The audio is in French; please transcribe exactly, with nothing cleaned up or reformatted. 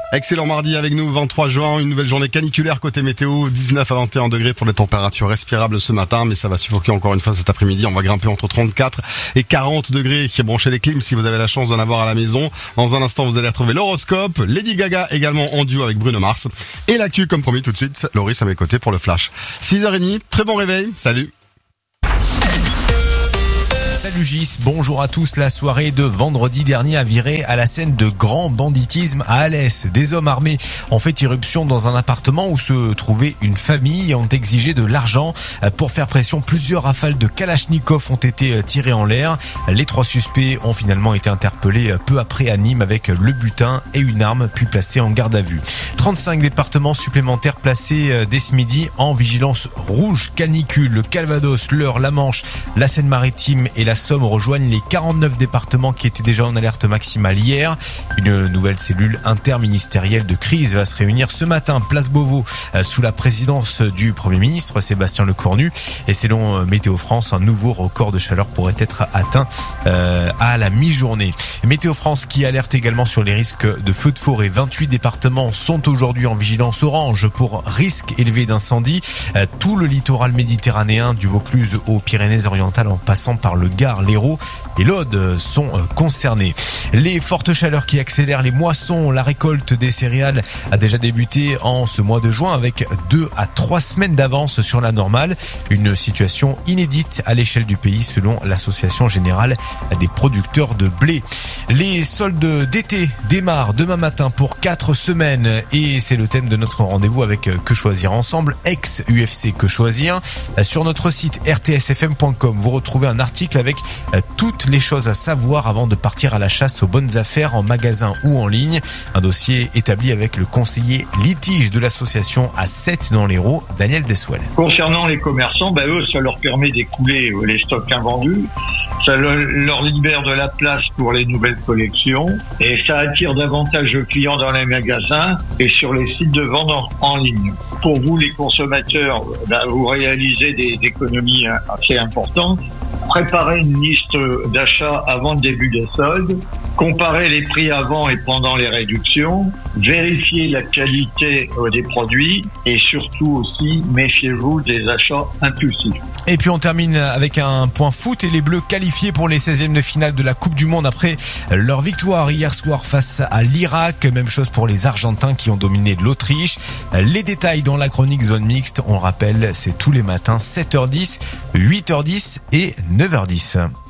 Excellent mardi avec nous, vingt-trois juin, une nouvelle journée caniculaire côté météo, dix-neuf à vingt et un degrés pour les températures respirables ce matin, mais ça va suffoquer encore une fois cet après-midi. On va grimper entre trente-quatre et quarante degrés. Branchez les clims si vous avez la chance d'en avoir à la maison. Dans un instant, vous allez retrouver l'horoscope, Lady Gaga également en duo avec Bruno Mars. Et l'actu, comme promis tout de suite, Loris à mes côtés pour le flash. six heures trente, très bon réveil, salut. Salut Gis, bonjour à tous. La soirée de vendredi dernier a viré à la scène de grand banditisme à Alès. Des hommes armés ont fait irruption dans un appartement où se trouvait une famille et ont exigé de l'argent. Pour faire pression, plusieurs rafales de Kalachnikov ont été tirées en l'air. Les trois suspects ont finalement été interpellés peu après à Nîmes avec le butin et une arme, puis placés en garde à vue. trente-cinq départements supplémentaires placés dès ce midi en vigilance rouge canicule. Le Calvados, l'Eure, la Manche, la Seine-Maritime et la Somme rejoignent les quarante-neuf départements qui étaient déjà en alerte maximale hier. Une nouvelle cellule interministérielle de crise va se réunir ce matin, place Beauvau, sous la présidence du Premier ministre Sébastien Lecornu. Et selon Météo France, un nouveau record de chaleur pourrait être atteint euh, à la mi-journée. Météo France qui alerte également sur les risques de feux de forêt. vingt-huit départements sont aujourd'hui en vigilance orange pour risque élevé d'incendie. Euh, tout le littoral méditerranéen du Vaucluse aux Pyrénées-Orientales en passant par le Gard, l'Hérault et l'Aude sont concernés. Les fortes chaleurs qui accélèrent les moissons, la récolte des céréales a déjà débuté en ce mois de juin avec deux à trois semaines d'avance sur la normale. Une situation inédite à l'échelle du pays selon l'Association Générale des producteurs de blé. Les soldes d'été démarrent demain matin pour quatre semaines et c'est le thème de notre rendez-vous avec Que Choisir Ensemble, ex-U F C Que Choisir. Sur notre site r t s f m point com, vous retrouvez un article avec toutes les choses à savoir avant de partir à la chasse aux bonnes affaires en magasin ou en ligne. Un dossier établi avec le conseiller litige de l'association A sept dans l'Hérault, Daniel Deswell. Concernant les commerçants, bah eux, ça leur permet d'écouler les stocks invendus. Ça leur libère de la place pour les nouvelles collections et ça attire davantage de clients dans les magasins et sur les sites de vente en, en ligne. Pour vous, les consommateurs, bah, vous réalisez des économies assez importantes. Préparez une liste d'achats avant le début des soldes, comparez les prix avant et pendant les réductions, vérifiez la qualité des produits et surtout aussi méfiez-vous des achats impulsifs. Et puis on termine avec un point foot et les Bleus qualifiés pour les seizièmes de finale de la Coupe du Monde après leur victoire hier soir face à l'Irak. Même chose pour les Argentins qui ont dominé l'Autriche. Les détails dans la chronique Zone Mixte, on rappelle, c'est tous les matins sept heures dix, huit heures dix et neuf heures dix.